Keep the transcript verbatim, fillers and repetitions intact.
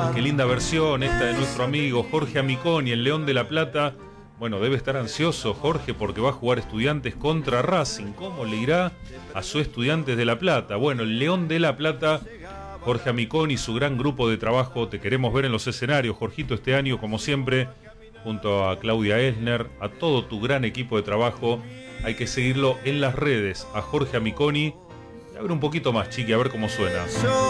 qué linda versión esta de nuestro amigo Jorge Amiconi, el León de la Plata. Bueno, debe estar ansioso Jorge porque va a jugar Estudiantes contra Racing. ¿Cómo le irá a su Estudiantes de La Plata? Bueno, el León de la Plata, Jorge Amiconi y su gran grupo de trabajo. Te queremos ver en los escenarios, Jorgito, este año, como siempre, junto a Claudia Esner, a todo tu gran equipo de trabajo. Hay que seguirlo en las redes, a Jorge Amiconi. Y a ver un poquito más, chiqui, a ver cómo suena.